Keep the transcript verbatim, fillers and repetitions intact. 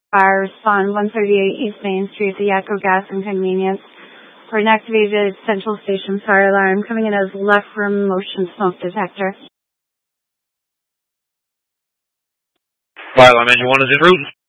Fire respond one thirty-eight East Main Street, the Yakko Gas and Convenience, for an activated Central Station fire alarm coming in as left room motion smoke detector. Fire alarm engine one is en route.